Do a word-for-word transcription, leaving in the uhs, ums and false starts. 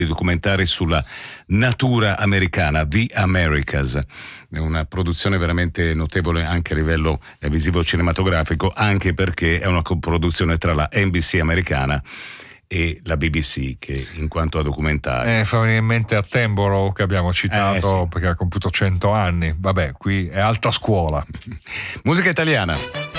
di documentari sulla natura americana, The Americas. È una produzione veramente notevole anche a livello visivo cinematografico, anche perché è una coproduzione tra la N B C americana e la B B C, che in quanto a documentari eh, fa venire in mente Attenborough, che abbiamo citato, eh, sì. perché ha compiuto cento anni. Vabbè, qui è alta scuola. Musica italiana.